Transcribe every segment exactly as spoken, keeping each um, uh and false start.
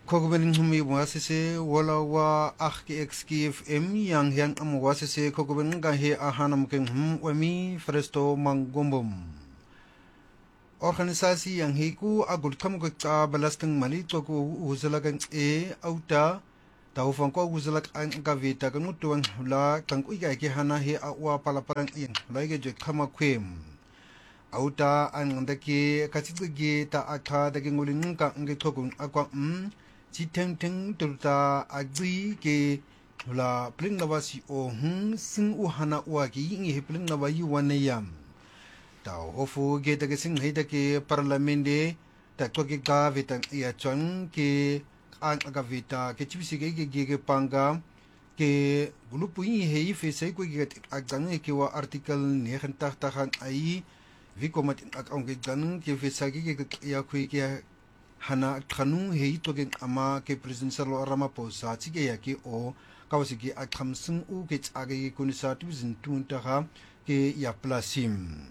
Kogobeling humi wasese wala wa achki xki F M yang yang am wasese kogoben gahe ahanam keng hum wemi fresto mangombom. Organisasi yang hiku agul kam ka balasteng mali toko uzalagan e auta tau fangko uzalak ang gavita kan mutuang la kang uiga ke hana he awa palaparang ing laige je kama kwem. Auta ang ndake katitge ta akha dage ngulin ka nge tokun akwa mm si teng teng turta agri ke la pling na wasi o hun sing u hana wa ki ngi he pling na wa yu wan yam ta hofu ge ta ke sing he ta ke parlamente ta to ke ga vitang ya chon ke an aga vita ke chibisi ge ge ge panga ke grupo yi he fe sai ko ge agang ke wa article ninety ta han ai vi komat ak ang ge gan ke fe sa ge ge ya khu ke hana kanu he to gen ama ke president Cyril Ramaphosa chige ya ke o kawasiki akham sung u ke chage kun sa tu zin tun ta ha ke ya plasim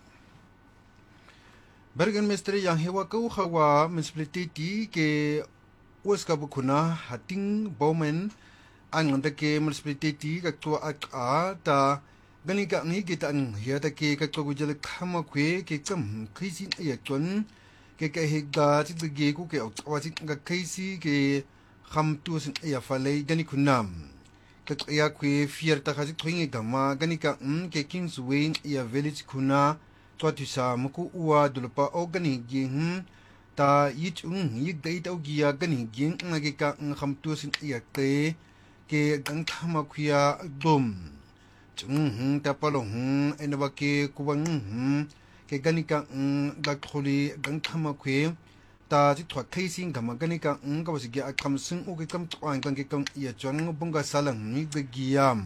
Bergen mestre yang hewa ko hawa municipality ke uska bukuna hating bowman ang nda ke municipality ka to a ta gani ka ni ke tan ya ta ke ka to gujal khama kwe ke kam khisin ya chon ke ke higa ti ge ku ke wa ti ga kaisi ke kham tu sin ya falei gani kunam ke ya ku fier ta khaji twingi gama gani ka um ke kings wing ya village kuna to ti sa muku uwa dulpa o gani gi hm ta yit un yi dai ta gi ya gani gi ngage ka kham tu sin ya ke ke gang khama khu ya dom chung hm ta palo hm ena ba ke ku bang hm ke ganika ng gakkholi gangkhama khwe ta ji thwa khaisin gama ganika ng ka wasi ga kham sing u ke kam twang kan ke kam ya chang bunga salang ni de giam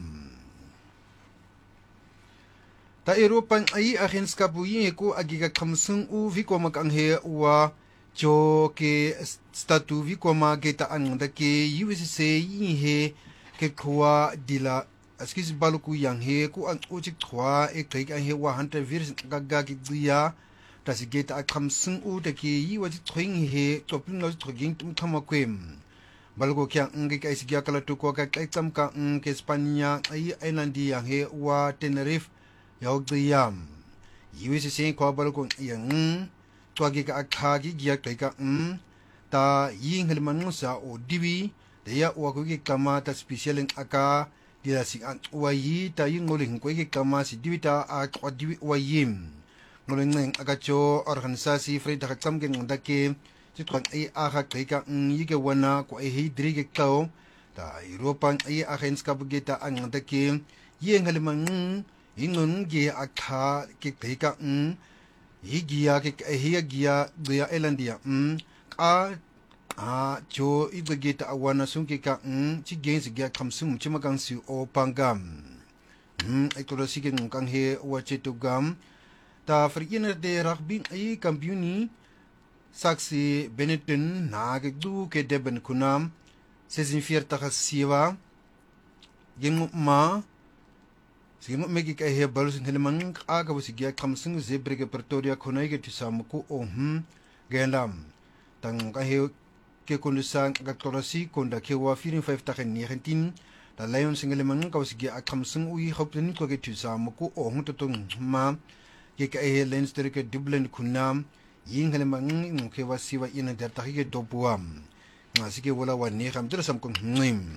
ta europan ai agen skapu yi ko agiga kham sing u vi ko mak ang he wa jo ke statu vi ko ma ke ta ang da ke U S C yi he ke khwa dila askis baluku yang he ku an uchik thwa ek thai ka he wa hunter virus gagga ki dia ta si geta akham sung u de ki yi wa ji thwing he topin no thoging tum thama kwem balgo kya ngi ka isi gya kala tu ko ka kai tam ka ng ke Spania ai island yang he wa Tenerife yaw diam U S C ko balgo yang twagi ka akha gi gya kai ka um ta ying hel man sa o dibi de ya wa ko ki kama ta special in aka dia sing an wayi ta yin ngoling ko ke kama si divita a diwi wayim ngoling neng aga cho organisasi freda ka kam gen ndake ti twan ai a ha kai ka yi ke wana ko ai hidri ke kaw ta europan ai a gens ka bugeta an ndake yi ngalman ingun ge akha ke kai ka yi giya ke ai giya dia elandia um ka a cho ibageta awana sungke ka um chi gains gya khamsum chimagang si o pangam um ektora sigen kang he wache to gam ta friginer de rugby ai kampioni saksi benetton nag du ke deben kunam sezin fierta khasiwa yeng ma sigmo megi ka he balus helman aga wasi gya khamsung zebrege pretoria khonai ge tisamuku o hum gelam tang ka he ke kondusang gaktorasi konda ke wa five ta nineteen ta lion single man ka wasi ga khamsung ui hopni ko ke tusa mako o hum to ma ke ka e lens ter ke dublin kunam yin hale man ng ke wasi wa ina der ta ke dobuam ngasi ke wala wa ni kham ter sam ko ngim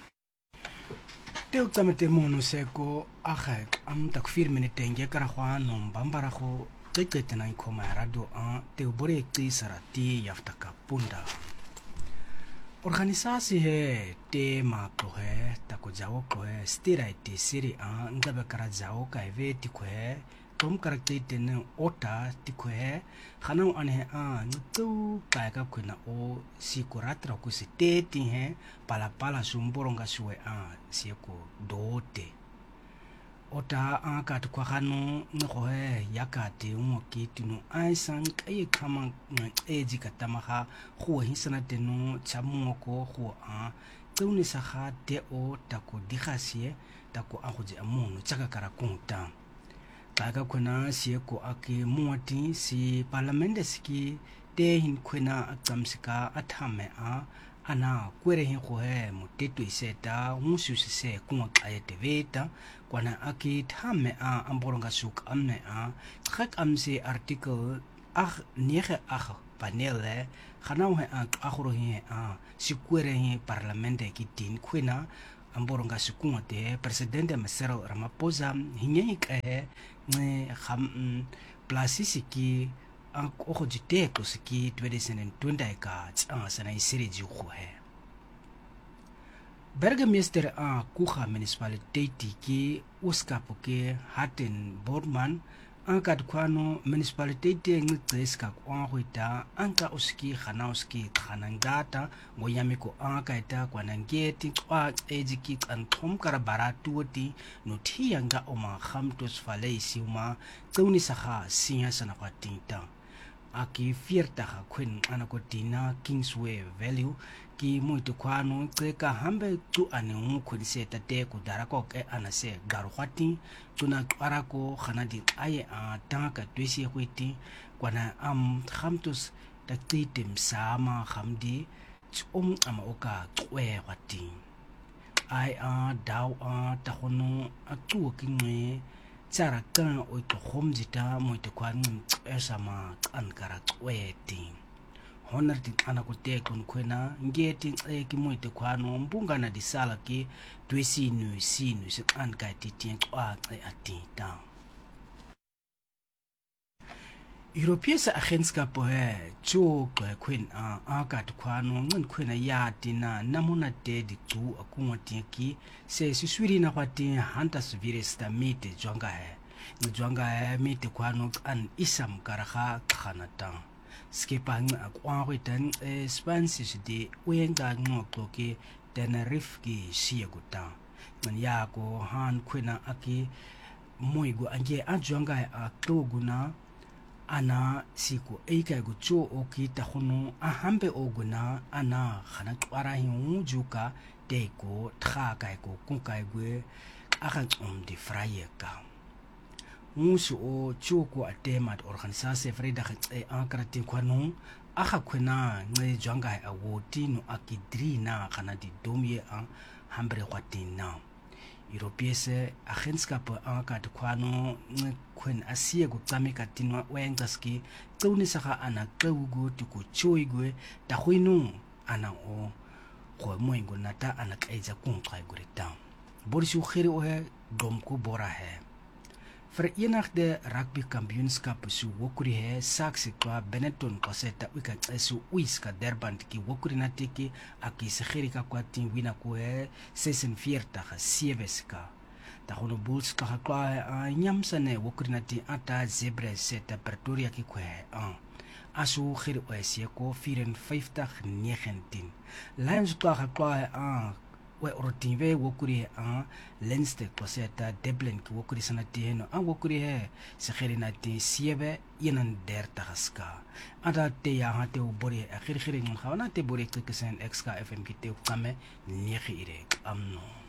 te uktamete mono seko akhak am tak firmene tenge kara khwa no mbambara kho tseketena ko ma radio a te bore ti sarati yaftaka punda organisasi he te ma ko he ta ko jawo ko he stira te siri a ngabe kara jawo ka ve ti ko he tom karakter te ne ota ti ko he khana an he a tu ka ka ko na o si ko ratra ko se te ti he pala pala sumboronga suwe a si ko dote ota a ka to kwa khano ngo he yakate mo kitino ai sang kai khama eji katama ha khu hisana teno chamu ko khu a tuni sa kha te o ta ko dikhasie ta ko a khoje amono chaka kara kunta kaga kuna si ko ake muati si parlamente ski te hin kuna atsamsika athame a ana kwere hin ko he mo tetu iseta musu se kuma kaya te veta kwana aki thame a amboronga suk amne a khak amse article ag nege ag panele ganau he a agro he a si kwere hin parlamente ki tin kwena amboronga sukuma te presidente Cyril Ramaphosa hinye ka he ne kham plasisiki ang ojo jite ko siki twenty twenty ka tsanga sana isiri ji ko he Burgemeester a Kucha municipality ki uskapuke haten Boardman angkat kwano municipality ngitses ka kwangwita anka uski khanauski khanangata ngoyamiko ankaita kwanangeti kwa ejiki antom karabara tuoti nothiyanga oma khamtos faleisi uma tsuni saha sinya sana kwatinta aki fierta ha kwen anakotina Kingsway Value ki muito kwano tseka hambe tu ane umkhwen seta te kudarako ke anase garwati tuna arako khanadi aye a tanka twisi kwiti kwana am khamtus taktitim sama khamdi um ama oka kwe wati ai a daw a tahono atu kinwe tsara kan o to khomjita muito kwano esama ankara kweti honor ti ana ko te kon kwena ngeti e ki moite kwano mbunga na disala ki twesi nu sinu se an ka ti tien kwa e atita Europees agentskap he cho kwen a aka to kwano ngin kwena ya tina namuna te di tu akuma tieki se suswiri na kwati hantas virus ta mite jonga he jonga he mite kwano an isam karaha khanata skipang akwawitan e Spanish di uyenga ngoko ki Tenerife ki siaguta ya ko han kwena aki moigo anje ajonga atoguna ana siku eika go cho oki tahono ahambe oguna ana khana twara hin juka teko thaka ko kunkai gwe aka um di frayeka musu o choko atemat organisasi freda e ankrati kwano aka kwena nge janga awoti no akidrina kana di domie an hambre kwatina Europees agentskap ankat kwano nge kwen asie go tsameka tinwa wengaski tsuni saka ana kawugo tuku choigwe tahuinu ana o ko moingo nata ana kaiza kunkai gurita borisu khiri o he domko bora he Verenigde Rugby Kampioenskap su wokuri he saksi kwa Benetton koseta wika su uiska Durban ki wokuri natiki aki sekhirika kwa tin wina ko he season vierta ga seveska ta hono bulls ka kwa nyamsane wokuri nati ata zebra seta Pretoria ki ko he asu khiri o sieko vierenvijftig negentien Lions ka kwa a we rotinve wokuri a Leinster koseta Dublin ki wokuri sanati heno a wokuri he sekhiri nati siebe yenan derta haska ada te ya hate o bori akhir khiri ngon khawana te bori kesen exka fm ki te ukame ni khire amno